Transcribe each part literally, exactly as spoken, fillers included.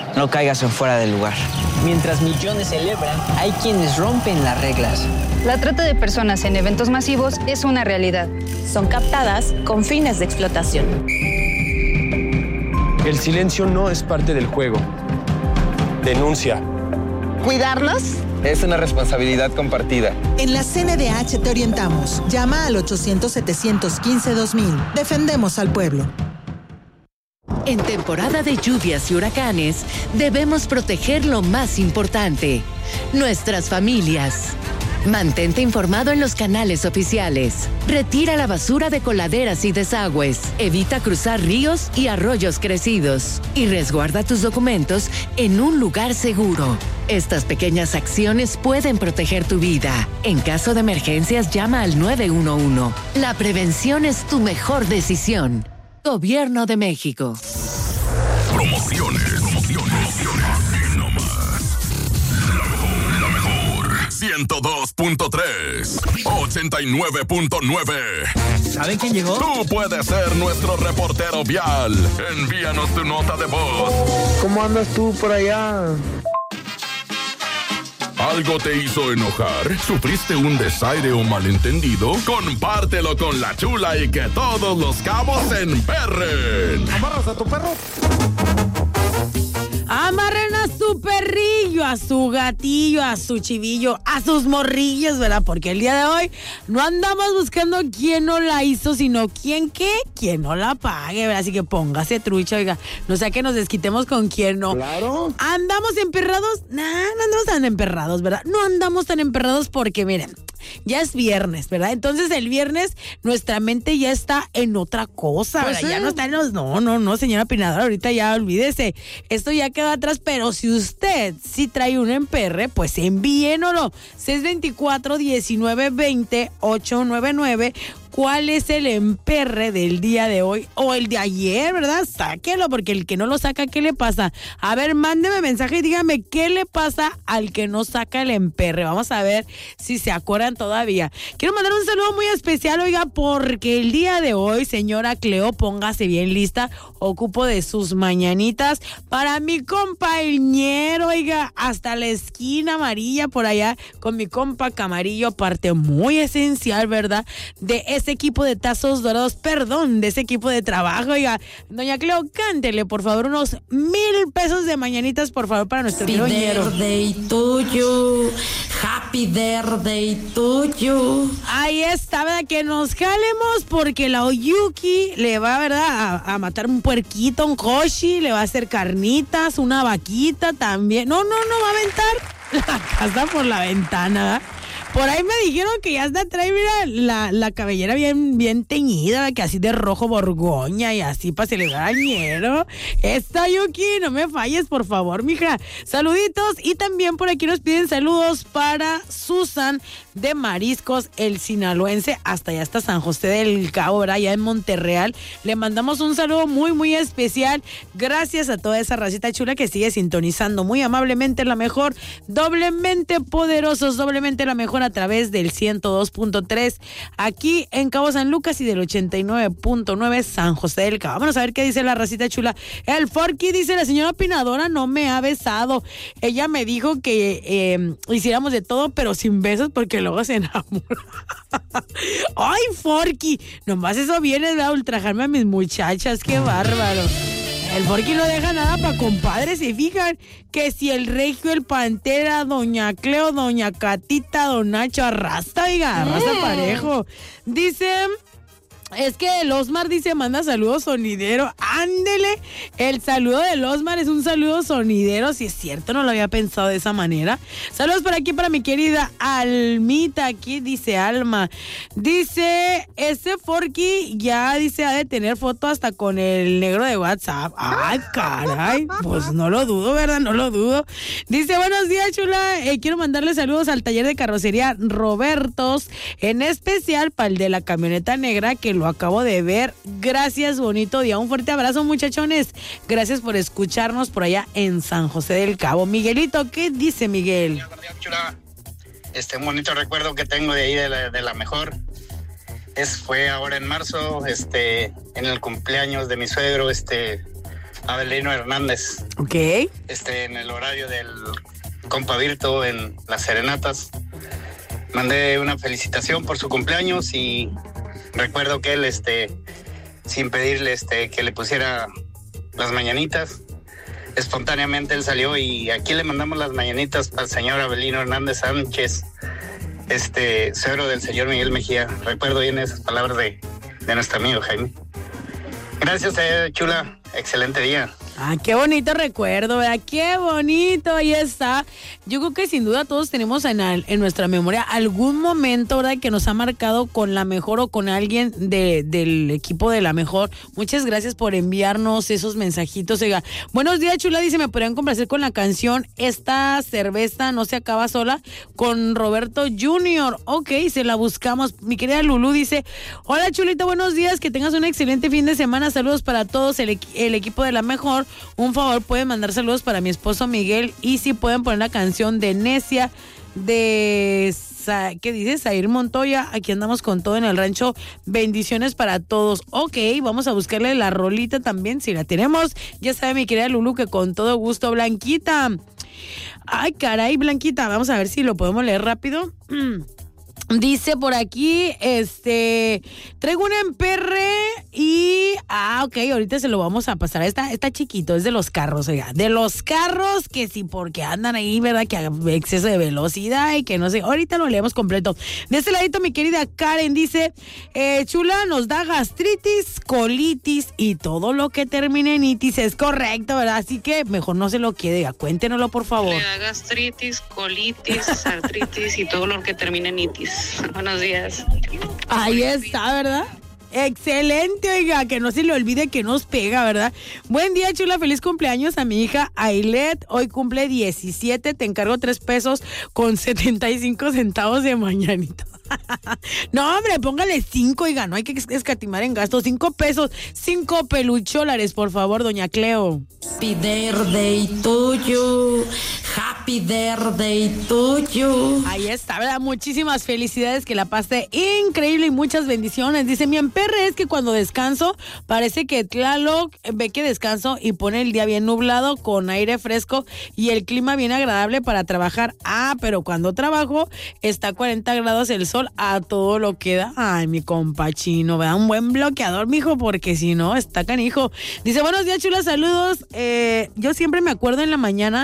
no caigas en fuera del lugar. Mientras millones celebran, hay quienes rompen las reglas. La trata de personas en eventos masivos es una realidad. Son captadas con fines de explotación. El silencio no es parte del juego. Denuncia. ¿Cuidarlos? Es una responsabilidad compartida. En la C N D H te orientamos. Llama al ochocientos, setecientos quince, dos mil. Defendemos al pueblo. En temporada de lluvias y huracanes, debemos proteger lo más importante, nuestras familias. Mantente informado en los canales oficiales. Retira la basura de coladeras y desagües. Evita cruzar ríos y arroyos crecidos. Y resguarda tus documentos en un lugar seguro. Estas pequeñas acciones pueden proteger tu vida. En caso de emergencias, llama al nueve uno uno. La prevención es tu mejor decisión. Gobierno de México. Promociones, promociones, promociones. No más. La mejor, la mejor. ciento dos punto tres, ochenta y nueve punto nueve. ¿Saben quién llegó? Tú puedes ser nuestro reportero vial. Envíanos tu nota de voz. ¿Cómo andas tú por allá? ¿Algo te hizo enojar? ¿Sufriste un desaire o malentendido? Compártelo con la Chula y que todos los cabos se emperren. ¿Amarras a tu perro? Amarren a su perrillo, a su gatillo, a su chivillo, a sus morrillos, ¿verdad? Porque el día de hoy no andamos buscando quién no la hizo, sino quién qué, quién no la pague, ¿verdad? Así que póngase trucha, oiga, no sea que nos desquitemos con quién no. Claro. ¿Andamos emperrados? Nah, no andamos tan emperrados, ¿verdad? No andamos tan emperrados porque, miren, ya es viernes, ¿verdad? Entonces el viernes nuestra mente ya está en otra cosa, ¿verdad? Pues sí. Ya no está en los... No, no, no, señora Pinadora, ahorita ya olvídese. Esto ya queda atrás, pero si usted sí trae un emperre, pues envíenoslo. seis dos cuatro, diecinueve, veinte, ochocientos noventa y nueve. ¿Cuál es el emperre del día de hoy o el de ayer, verdad? Sáquelo, porque el que no lo saca, ¿qué le pasa? A ver, mándeme mensaje y dígame qué le pasa al que no saca el emperre. Vamos a ver si se acuerdan todavía. Quiero mandar un saludo muy especial, oiga, porque el día de hoy, señora Cleo, póngase bien lista, ocupo de sus mañanitas para mi compañero, oiga, hasta la esquina amarilla por allá, con mi compa Camarillo, parte muy esencial, ¿verdad? De ese equipo de tazos dorados, perdón, de ese equipo de trabajo, oiga. Doña Cleo, cántele, por favor, unos mil pesos de mañanitas, por favor, para nuestro ñero. Happy birthday to you, happy birthday to you. Ahí está, ¿verdad? Que nos jalemos porque la Oyuki le va, ¿verdad? A, a matar un puerquito, un koshi, le va a hacer carnitas, una vaquita también. No, no, no, va a aventar la casa por la ventana, ¿verdad? Por ahí me dijeron que ya hasta trae, mira, la, la cabellera bien, bien teñida, que así de rojo borgoña y así para celebrar al ñero. Esta Yuki, no me falles, por favor, mija. Saluditos, y también por aquí nos piden saludos para Susan de Mariscos, el sinaloense, hasta allá hasta San José del Cabo, ¿verdad? Allá en Monterreal. Le mandamos un saludo muy, muy especial. Gracias a toda esa racita chula que sigue sintonizando muy amablemente la mejor, doblemente poderosos, doblemente la mejor a través del ciento dos punto tres aquí en Cabo San Lucas y del ochenta y nueve punto nueve San José del Cabo. Vamos a ver qué dice la racita chula. El Forky dice: la señora Pinadora no me ha besado. Ella me dijo que eh, hiciéramos de todo, pero sin besos porque luego se enamora. Ay, Forky, nomás eso viene a ultrajarme a mis muchachas. Qué bárbaro. El Forky no deja nada para compadres, se fijan que si el Regio, el Pantera, Doña Cleo, Doña Catita, Don Nacho, arrastra, oiga, arrastra mm. parejo. Dice... Es que el Osmar dice, manda saludos sonidero. Ándele, el saludo del Osmar es un saludo sonidero. Si es cierto, no lo había pensado de esa manera. Saludos por aquí para mi querida Almita. Aquí dice Alma. Dice, ese Forky ya dice, ha de tener foto hasta con el negro de WhatsApp. Ay, caray. Pues no lo dudo, ¿verdad? No lo dudo. Dice, buenos días, chula. Eh, quiero mandarle saludos al taller de carrocería Robertos. En especial para el de la camioneta negra, que lo acabo de ver. Gracias, bonito día. Un fuerte abrazo, muchachones. Gracias por escucharnos por allá en San José del Cabo. Miguelito, ¿qué dice Miguel? Este un bonito recuerdo que tengo de ahí de la, de la mejor. Es, fue ahora en marzo, este, en el cumpleaños de mi suegro, este, Abelino Hernández. Ok. Este, en el horario del compa Virto en las serenatas. Mandé una felicitación por su cumpleaños y recuerdo que él, este, sin pedirle, este, que le pusiera las mañanitas, espontáneamente él salió y aquí le mandamos las mañanitas al señor Abelino Hernández Sánchez, este, suegro del señor Miguel Mejía. Recuerdo bien esas palabras de, de nuestro amigo Jaime. Gracias, eh, chula. Excelente día. Ah, qué bonito recuerdo, ¿verdad? Qué bonito, ahí está. Yo creo que sin duda todos tenemos en, en nuestra memoria algún momento, ¿verdad?, que nos ha marcado con la mejor o con alguien de, del equipo de la mejor. Muchas gracias por enviarnos esos mensajitos. Oiga, buenos días, chula, dice, ¿me podrían complacer con la canción Esta cerveza no se acaba sola? Con Roberto junior Ok, se la buscamos. Mi querida Lulú dice, hola, chulita, buenos días, que tengas un excelente fin de semana. Saludos para todos, el, el equipo de la mejor. Un favor, pueden mandar saludos para mi esposo Miguel y si pueden poner la canción de Necia de, ¿qué dice? Zair Montoya. Aquí andamos con todo en el rancho. Bendiciones para todos. Ok, vamos a buscarle la rolita también, si la tenemos. Ya sabe mi querida Lulu que con todo gusto. Blanquita. Ay, caray, Blanquita. Vamos a ver si lo podemos leer rápido. Dice por aquí, este, traigo un emperre y, ah, ok, ahorita se lo vamos a pasar. Está, está chiquito, es de los carros, oiga, de los carros que sí, porque andan ahí, ¿verdad? Que hay exceso de velocidad y que no sé, ahorita lo leemos completo. De este ladito, mi querida Karen dice, eh, chula, nos da gastritis, colitis y todo lo que termine en itis. Es correcto, ¿verdad? Así que mejor no se lo quede, cuéntenoslo, por favor. Le da gastritis, colitis, artritis y todo lo que termine en itis. Buenos días. Ahí está, ¿verdad? Excelente, oiga, que no se le olvide que nos pega, ¿verdad? Buen día, chula, feliz cumpleaños a mi hija Ailet, hoy cumple diecisiete, te encargo tres pesos con setenta y cinco centavos de mañanito. No, hombre, póngale cinco, oiga, no hay que escatimar en gastos, cinco pesos, cinco pelucholares, por favor, doña Cleo. Happy birthday to you, happy birthday to you. Ahí está, ¿verdad? Muchísimas felicidades, que la pase increíble y muchas bendiciones. Dice, mi emperre es que cuando descanso, parece que Tlaloc ve que descanso y pone el día bien nublado, con aire fresco y el clima bien agradable para trabajar. Ah, pero cuando trabajo, está a cuarenta grados el sol a todo lo que da. Ay, mi compa chino, ¿verdad? Un buen bloqueador, mijo, porque si no, está canijo. Dice, buenos días, chula, saludos. Eh, yo siempre me acuerdo en la mañana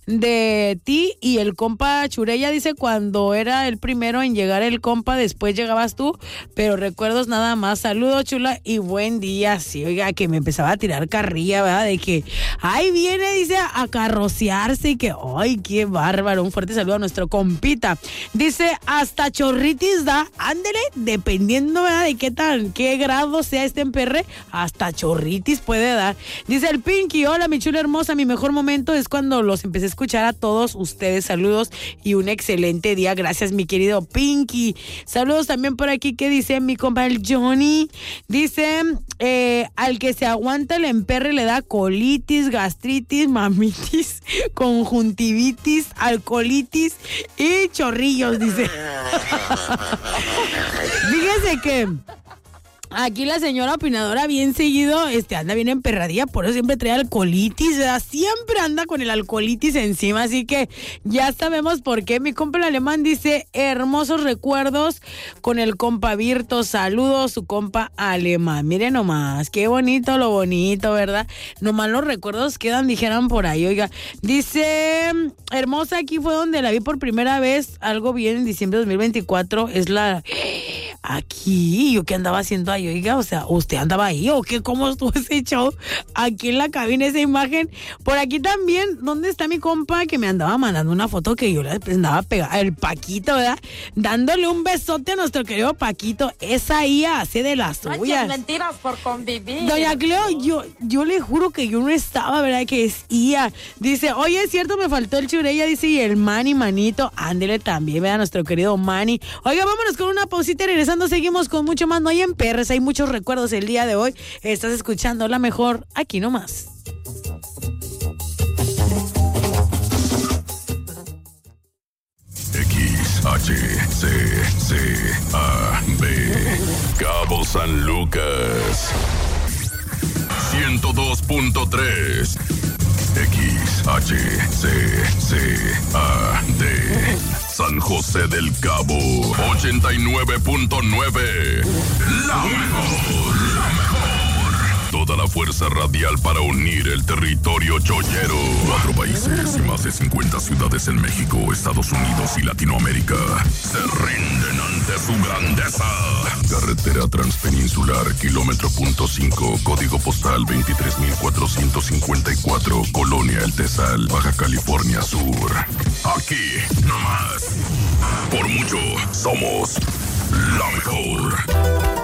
de ti y el compa Churella. Dice, cuando era el primero en llegar el compa, después llegabas tú, pero recuerdos nada más. Saludos, chula, y buen día. Sí, oiga, que me empezaba a tirar carrilla, ¿verdad? De que, ay, viene, dice, a carrocearse y que, ay, qué bárbaro. Un fuerte saludo a nuestro compita. Dice, hasta chorritis da, ándele, dependiendo, ¿verdad? De qué tal, qué grado sea este emperre, hasta chorritis puede dar. Dice el Pinky, hola, mi chula hermosa, mi mejor momento es cuando los empecé a escuchar a todos ustedes. Saludos y un excelente día. Gracias, mi querido Pinky. Saludos también por aquí, que dice mi compa el Johnny. Dice, eh, al que se aguanta el emperre le da colitis, gastritis, mamitis, conjuntivitis, alcoholitis y chorrillos, dice. Fíjese que aquí la señora opinadora bien seguido este, anda bien emperradilla, por eso siempre trae alcoholitis, ¿verdad? Siempre anda con el alcoholitis encima, así que ya sabemos por qué. Mi compa el alemán dice, hermosos recuerdos con el compa Virto, saludos, su compa alemán. Miren nomás, qué bonito lo bonito, ¿verdad? Nomás los recuerdos quedan, dijeran por ahí, oiga. Dice, hermosa, aquí fue donde la vi por primera vez, algo bien en diciembre de dos mil veinticuatro, es la... Aquí, ¿yo qué andaba haciendo ahí? Oiga, o sea, ¿usted andaba ahí o qué? ¿Cómo estuvo ese show? Aquí en la cabina, esa imagen. Por aquí también, ¿dónde está mi compa que me andaba mandando una foto que yo le andaba pegada? El Paquito, ¿verdad? Dándole un besote a nuestro querido Paquito. Esa I A hace de las suyas. Muchas mentiras por convivir. Doña Cleo, yo, yo le juro que yo no estaba, ¿verdad? Que es I A. Dice, oye, es cierto, me faltó el Churella, dice, y el Manny, manito. Ándele también, ¿verdad? Nuestro querido Manny. Oiga, vámonos con una pausita y regresando. Seguimos con mucho más. No hay emperres, hay muchos recuerdos el día de hoy. Estás escuchando La Mejor, aquí nomás. X H C C A B Cabo San Lucas. ciento dos punto tres. X H C C A D. San José del Cabo, ochenta y nueve punto nueve. La mejor, la mejor. Toda la fuerza radial para unir el territorio chollero. Cuatro países y más de cincuenta ciudades en México, Estados Unidos y Latinoamérica se rinden ante su grandeza. Carretera Transpeninsular, kilómetro punto cinco, código postal veintitrés mil cuatrocientos cincuenta y cuatro, Colonia El Tesal, Baja California Sur. Aquí, nomás. Por mucho, somos la mejor.